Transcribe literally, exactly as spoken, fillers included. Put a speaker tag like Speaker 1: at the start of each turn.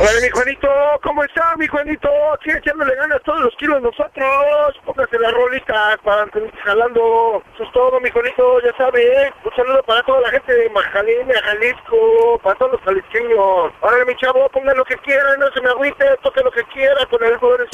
Speaker 1: Hola, mi Juanito, ¿cómo está, mi Juanito? Aquí echándole ganas todos los kilos nosotros. Póngase la rolita para seguir jalando. Eso es todo, mi Juanito, ya sabe, ¿eh? Un saludo para toda la gente de Majalina, Jalisco, para todos los jalisqueños. Ahora, mi chavo, ponga lo que quiera, no se me agüite, toque lo que quiera con el poder